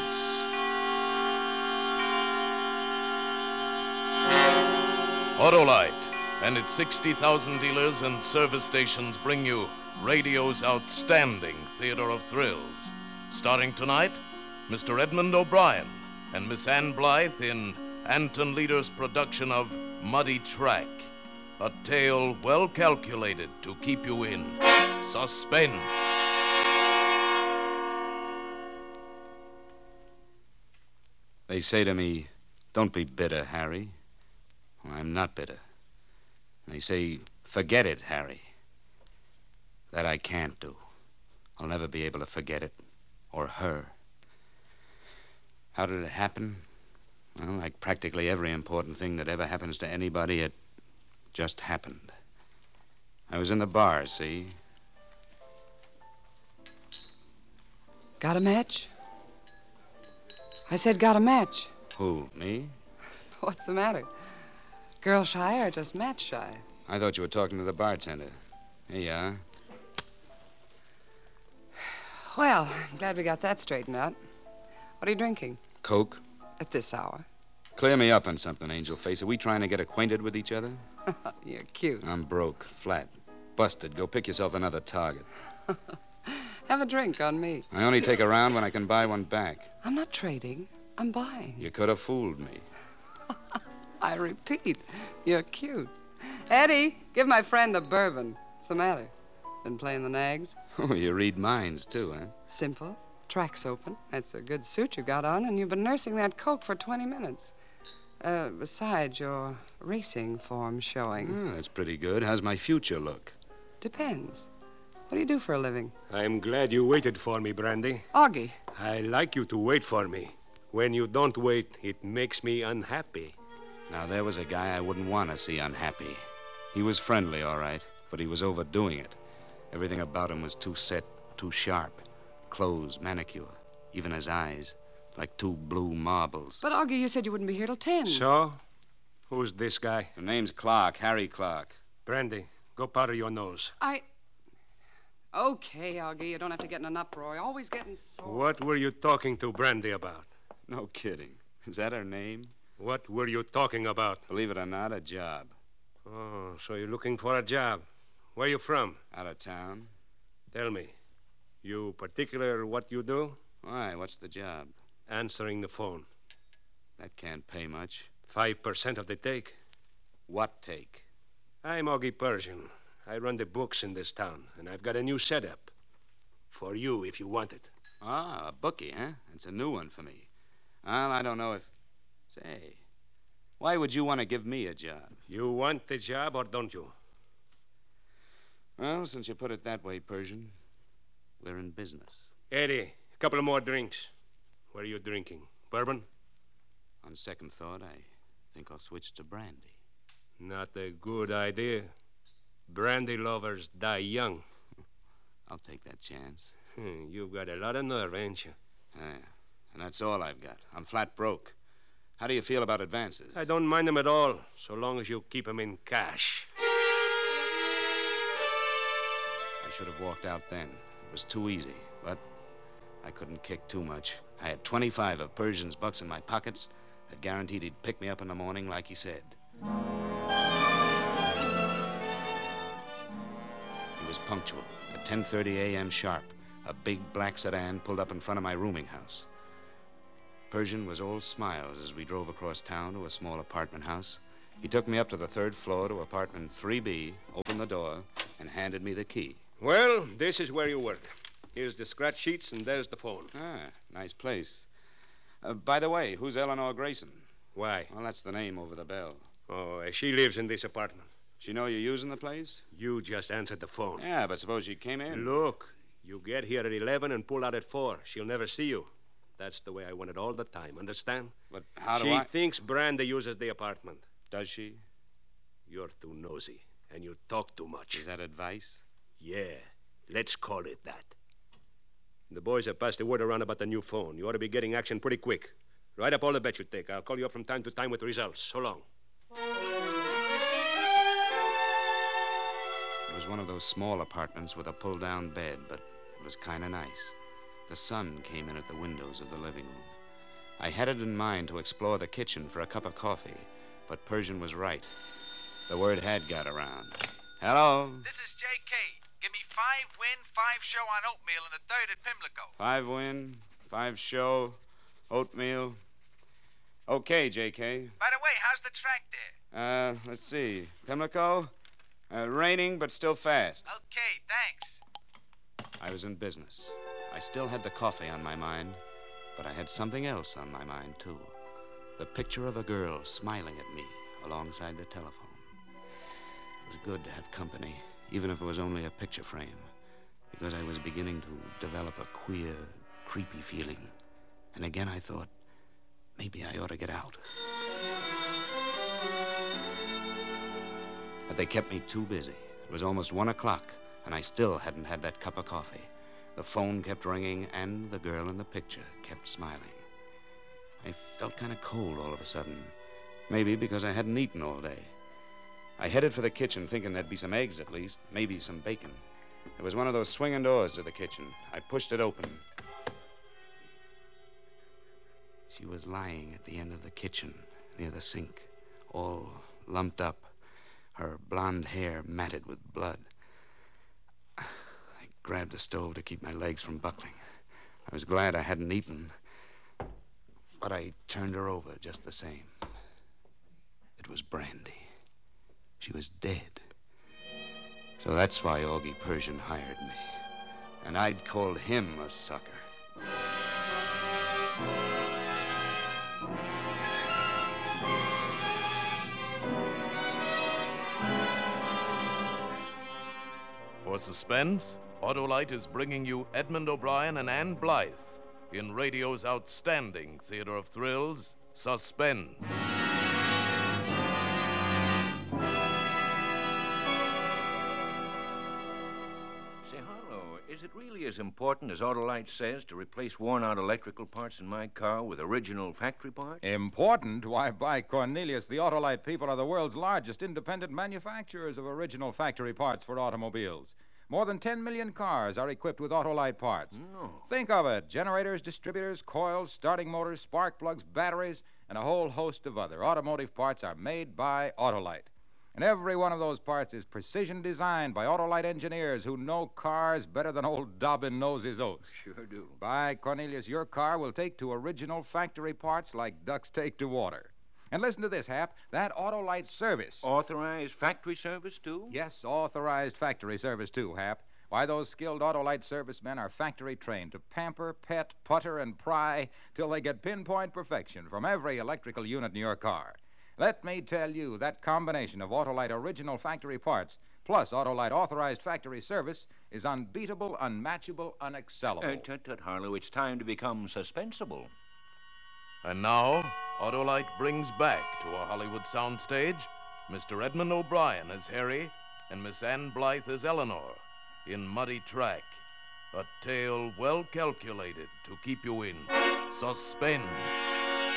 Presents Autolite and its 60,000 dealers and service stations bring you radio's outstanding theater of thrills. Starting tonight, Mr. Edmund O'Brien and Miss Ann Blythe in Anton Leader's production of Muddy Track, a tale well calculated to keep you in suspense. They say to me, "Don't be bitter, Harry." Well, I'm not bitter. They say, "Forget it, Harry." That I can't do. I'll never be able to forget it, or her. How did it happen? Well, like practically every important thing that ever happens to anybody, it just happened. I was in the bar, see? Got a match? I said got a match. Who, me? What's the matter? Girl shy or just match shy? I thought you were talking to the bartender. Here you are. Well, I'm glad we got that straightened out. What are you drinking Coke? at this hour? Clear me up on something, Angel Face. Are we trying to get acquainted with each other? You're cute. I'm broke, flat, busted. Go pick yourself another target. Have a drink on me. I only take a round when I can buy one back. I'm not trading. I'm buying. You could have fooled me. I repeat, you're cute. Eddie, give my friend a bourbon. What's the matter? Been playing the nags? Oh, you read minds, too, huh? Simple. Track's open. That's a good suit you got on, and you've been nursing that Coke for 20 minutes. Besides, your racing form's showing. Oh, that's pretty good. How's my future look? Depends. What do you do for a living? I'm glad you waited for me, Brandy. Augie. I like you to wait for me. When you don't wait, it makes me unhappy. Now, there was a guy I wouldn't want to see unhappy. He was friendly, all right, but he was overdoing it. Everything about him was too set, too sharp. Clothes, manicure, even his eyes, like two blue marbles. But, Augie, you said you wouldn't be here till 10. So? Who's this guy? The name's Clark, Harry Clark. Brandy, go powder your nose. Okay, Augie, you don't have to get in an uproar. You're always getting sore. What were you talking to Brandy about? No kidding. Is that her name? What were you talking about? Believe it or not, a job. Oh, so you're looking for a job. Where you from? Out of town. Tell me. You particular what you do? Why, what's the job? Answering the phone. That can't pay much. 5% of the take. What take? I'm Augie Persian. I run the books in this town, and I've got a new setup. For you, if you want it. Ah, a bookie, huh? It's a new one for me. Well, I don't know if... Say, why would you want to give me a job? You want the job, or don't you? Well, since you put it that way, Persian, we're in business. Eddie, a couple of more drinks. What are you drinking? Bourbon? On second thought, I think I'll switch to brandy. Not a good idea. Brandy lovers die young. I'll take that chance. You've got a lot of nerve, ain't you? Yeah, and that's all I've got. I'm flat broke. How do you feel about advances? I don't mind them at all, so long as you keep them in cash. I should have walked out then. It was too easy, but I couldn't kick too much. I had 25 of Persian's bucks in my pockets that guaranteed he'd pick me up in the morning like he said. He was punctual. At 10:30 a.m. sharp, a big black sedan pulled up in front of my rooming house. Persian was all smiles as we drove across town to a small apartment house. He took me up to the third floor to apartment 3B, opened the door, and handed me the key. Well, this is where you work. Here's the scratch sheets, and there's the phone. Ah, nice place. By the way, who's Eleanor Grayson? Why? Well, that's the name over the bell. Oh, she lives in this apartment. She know you're using the place? You just answered the phone. Yeah, but suppose she came in. Look, you get here at 11 and pull out at 4. She'll never see you. That's the way I want it all the time, understand? But how do She I... thinks Brandy uses the apartment. Does she? You're too nosy, and you talk too much. Is that advice? Yeah, let's call it that. The boys have passed the word around about the new phone. You ought to be getting action pretty quick. Write up all the bets you take. I'll call you up from time to time with results. So long. It was one of those small apartments with a pull-down bed, but it was kind of nice. The sun came in at the windows of the living room. I had it in mind to explore the kitchen for a cup of coffee, but Persian was right. The word had got around. Hello? This is J.K. Give me 5 win, 5 show on oatmeal in the third at Pimlico. 5 win, 5 show, oatmeal. Okay, J.K. By the way, how's the track there? Let's see. Pimlico? Raining, but still fast. Okay, thanks. I was in business. I still had the coffee on my mind, but I had something else on my mind, too. The picture of a girl smiling at me alongside the telephone. It was good to have company, even if it was only a picture frame, because I was beginning to develop a queer, creepy feeling. And again I thought, maybe I ought to get out. But they kept me too busy. It was almost 1 o'clock, and I still hadn't had that cup of coffee. The phone kept ringing, and the girl in the picture kept smiling. I felt kind of cold all of a sudden, maybe because I hadn't eaten all day. I headed for the kitchen, thinking there'd be some eggs at least, maybe some bacon. There was one of those swinging doors to the kitchen. I pushed it open. She was lying at the end of the kitchen, near the sink, all lumped up, her blonde hair matted with blood. I grabbed the stove to keep my legs from buckling. I was glad I hadn't eaten, but I turned her over just the same. It was Brandy. She was dead. So that's why Augie Persian hired me. And I'd called him a sucker. For suspense, Autolite is bringing you Edmund O'Brien and Ann Blythe in radio's outstanding theater of thrills, Suspense. Say, Harlow, is it really as important as Autolite says to replace worn-out electrical parts in my car with original factory parts? Important? Why, by Cornelius, the Autolite people are the world's largest independent manufacturers of original factory parts for automobiles. More than 10 million cars are equipped with Autolite parts. No. Think of it. Generators, distributors, coils, starting motors, spark plugs, batteries, and a whole host of other automotive parts are made by Autolite. And every one of those parts is precision designed by Autolite engineers who know cars better than old Dobbin knows his oats. Sure do. By Cornelius, your car will take to original factory parts like ducks take to water. And listen to this, Hap. That Autolite service. Authorized factory service, too? Yes, authorized factory service, too, Hap. Why, those skilled Autolite servicemen are factory trained to pamper, pet, putter, and pry till they get pinpoint perfection from every electrical unit in your car. Let me tell you, that combination of Autolite original factory parts plus Autolite authorized factory service is unbeatable, unmatchable, unexcellable. Tut, Harlow, it's time to become suspensable. And now, Autolite brings back to a Hollywood soundstage Mr. Edmund O'Brien as Harry and Miss Ann Blythe as Eleanor in Muddy Track, a tale well calculated to keep you in suspense.